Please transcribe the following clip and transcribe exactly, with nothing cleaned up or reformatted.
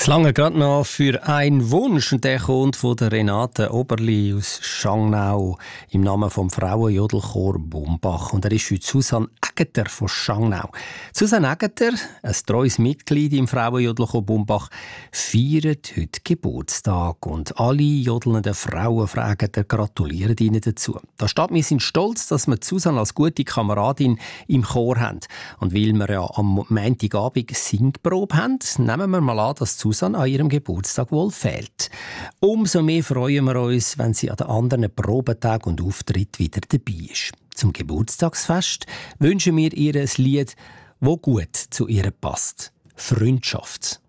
Es lange gerade noch für einen Wunsch und der kommt von der Renate Oberli aus Schangnau im Namen vom Frauenjodelchor Bumbach. Und er ist heute Susanne Egeter von Schangnau. Susanne Egeter, ein treues Mitglied im Frauenjodelchor Bumbach, feiert heute Geburtstag. Und alle jodelnden Frauen fragen, gratulieren ihnen dazu. Da steht, wir sind stolz, dass wir Susanne als gute Kameradin im Chor haben. Und weil wir ja am Montagabend Singprobe haben, nehmen wir mal an, dass Susanne an ihrem Geburtstag wohl fehlt. Umso mehr freuen wir uns, wenn sie an den anderen Probetagen und Auftritt wieder dabei ist. Zum Geburtstagsfest wünschen wir ihr ein Lied, das gut zu ihr passt. Freundschaft.